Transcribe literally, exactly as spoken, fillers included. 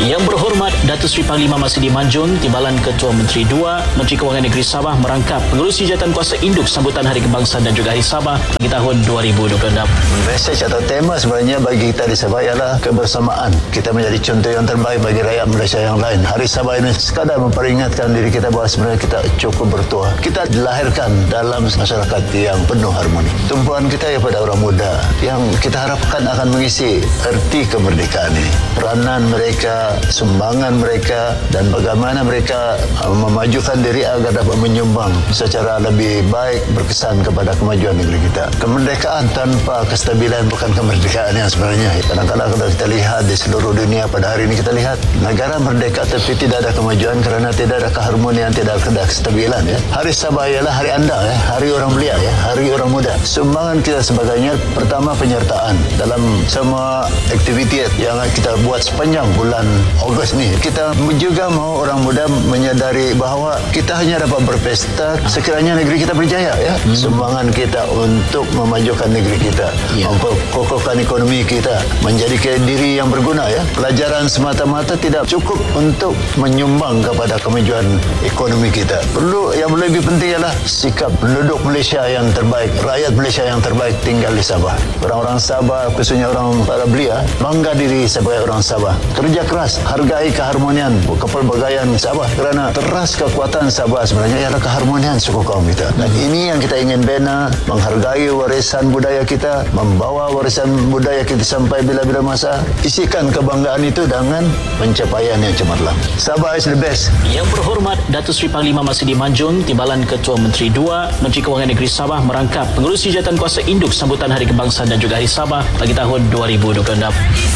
Yang berhormat Datuk Seri Panglima Masidi Manjun, Timbalan Ketua Menteri dua, Menteri Kewangan Negeri Sabah merangkap pengerusi jawatan kuasa induk sambutan Hari Kebangsaan dan juga Hari Sabah bagi tahun dua ribu dua puluh enam. Mesej atau tema sebenarnya bagi kita di Sabah ialah kebersamaan. Kita menjadi contoh yang terbaik bagi rakyat Malaysia yang lain. Hari Sabah ini sekadar memperingatkan diri kita bahawa sebenarnya kita cukup bertuah. Kita dilahirkan dalam masyarakat yang penuh harmoni. Tumpuan kita kepada orang muda yang kita harapkan akan mengisi erti kemerdekaan ini. Peranan mereka, sumbangan mereka dan bagaimana mereka memajukan diri agar dapat menyumbang secara lebih baik berkesan kepada kemajuan negeri kita. Kemerdekaan tanpa kestabilan bukan kemerdekaan yang sebenarnya. Kadang-kadang kalau kita lihat di seluruh dunia pada hari ini, kita lihat negara merdeka tapi tidak ada kemajuan kerana tidak ada keharmonian, tidak ada kestabilan. Ya. Hari Sabah ialah hari anda, ya. Hari orang belia, ya. Hari orang muda. Sumbangan kita sebagainya, pertama penyertaan dalam semua aktiviti yang kita buat sepanjang bulan Ogos ni. Kita juga mahu orang muda menyadari bahawa kita hanya dapat berpesta sekiranya negeri kita berjaya. Ya. Hmm. Sumbangan kita untuk memajukan negeri kita, yeah. memperkokohkan ekonomi kita, menjadikan diri yang berguna. Ya. Pelajaran semata-mata tidak cukup untuk menyumbang kepada kemajuan ekonomi kita. Perlu yang lebih penting ialah sikap penduduk Malaysia yang terbaik, rakyat Malaysia yang terbaik tinggal di Sabah. Orang-orang Sabah, khususnya orang para belia, bangga diri sebagai orang Sabah. Kerja keras, hargai keharmonian kepelbagaian Sabah kerana teras kekuatan Sabah sebenarnya ialah keharmonian suku kaum kita. Dan ini yang kita ingin bina, menghargai warisan budaya kita, membawa warisan budaya kita sampai bila-bila masa. Isikan kebanggaan itu dengan pencapaian yang cemerlang. Sabah is the best. Yang berhormat Datuk Seri Panglima Masidi Manjun, Timbalan Ketua Menteri dua, Menteri Kewangan Negeri Sabah merangkap pengerusi jawatan kuasa induk sambutan Hari Kebangsaan dan juga Hari Sabah bagi tahun dua ribu dua puluh enam.